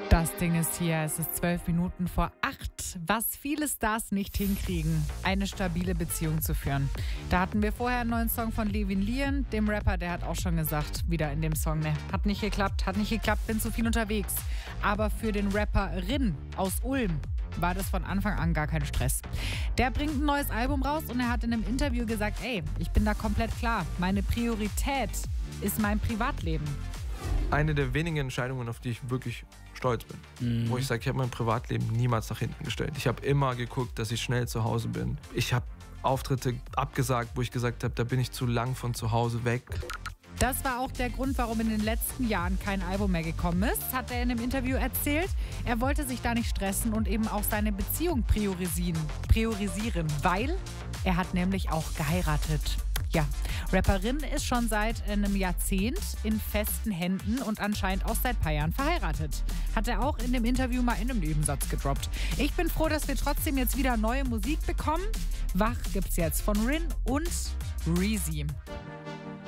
Das Ding ist hier, es ist 12 Minuten vor 8. Was viele Stars nicht hinkriegen, eine stabile Beziehung zu führen. Da hatten wir vorher einen neuen Song von Levin Lian, dem Rapper, der hat auch schon gesagt, wieder in dem Song, ne, hat nicht geklappt, bin zu viel unterwegs. Aber für den Rapper Rin aus Ulm war das von Anfang an gar kein Stress. Der bringt ein neues Album raus und er hat in einem Interview gesagt, ey, ich bin da komplett klar, meine Priorität ist mein Privatleben. Eine der wenigen Entscheidungen, auf die ich wirklich stolz bin. Wo ich sage, ich habe mein Privatleben niemals nach hinten gestellt. Ich habe immer geguckt, dass ich schnell zu Hause bin. Ich habe Auftritte abgesagt, wo ich gesagt habe, da bin ich zu lang von zu Hause weg. Das war auch der Grund, warum in den letzten Jahren kein Album mehr gekommen ist, hat er in einem Interview erzählt. Er wollte sich da nicht stressen und eben auch seine Beziehung priorisieren, weil er hat nämlich auch geheiratet. Ja, Rapperin ist schon seit einem Jahrzehnt in festen Händen und anscheinend auch seit ein paar Jahren verheiratet. Hat er auch in dem Interview mal in einem Nebensatz gedroppt. Ich bin froh, dass wir trotzdem jetzt wieder neue Musik bekommen. Wach gibt's jetzt von Rin und Reezy.